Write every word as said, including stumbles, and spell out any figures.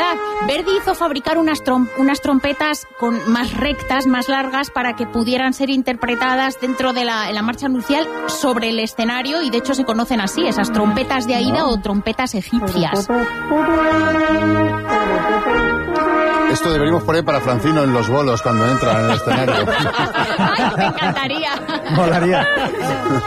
verdad. Verdi hizo fabricar unas, trom- unas trompetas con más rectas, más largas, para que pudieran ser interpretadas dentro de la, en la marcha nupcial sobre el escenario, y de hecho se conocen así, esas trompetas de Aida o trompetas egipcias. Esto deberíamos poner para Francino en los bolos cuando entra en el escenario. Ay, me encantaría. Molaría.